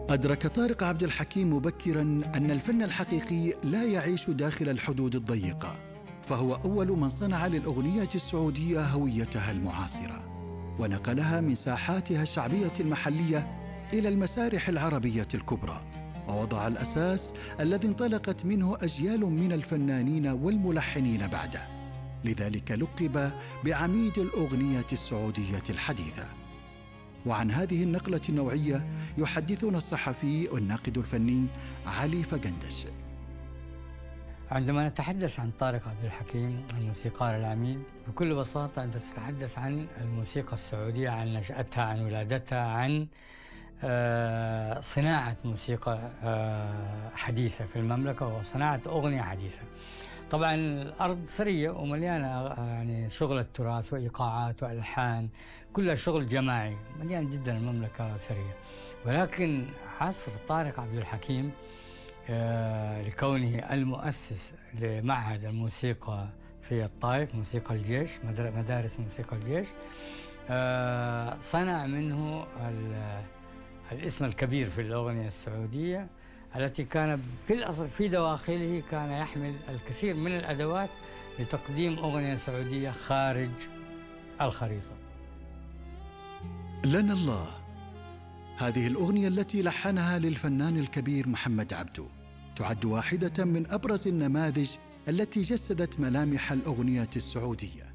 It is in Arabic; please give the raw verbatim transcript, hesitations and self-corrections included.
أدرك طارق عبد الحكيم مبكراً أن الفن الحقيقي لا يعيش داخل الحدود الضيقة، فهو أول من صنع للأغنية السعودية هويتها المعاصرة، ونقلها من ساحاتها الشعبية المحلية إلى المسارح العربية الكبرى، ووضع الأساس الذي انطلقت منه أجيال من الفنانين والملحنين بعده. لذلك لقب بعميد الأغنية السعودية الحديثة. وعن هذه النقلة النوعية يحدثنا الصحفي والناقد الفني علي فقندش. عندما نتحدث عن طارق عبد الحكيم الموسيقار العميد، بكل بساطة أنت تتحدث عن الموسيقى السعودية، عن نشأتها، عن ولادتها، عن صناعة موسيقى حديثة في المملكة وصناعة أغنية حديثة. طبعا الأرض ثرية ومليانة يعني شغل التراث وإيقاعات وألحان، كلها شغل جماعي، مليان جدا المملكة ثرية. ولكن عصر طارق عبد الحكيم لكونه المؤسس لمعهد الموسيقى في الطائف، موسيقى الجيش، مدارس موسيقى الجيش، صنع منه الاسم الكبير في الأغنية السعودية، التي كان في الأصل في دواخله كان يحمل الكثير من الأدوات لتقديم أغنية سعودية خارج الخريطة. لنا الله، هذه الأغنية التي لحنها للفنان الكبير محمد عبده تعد واحدة من أبرز النماذج التي جسدت ملامح الأغنية السعودية،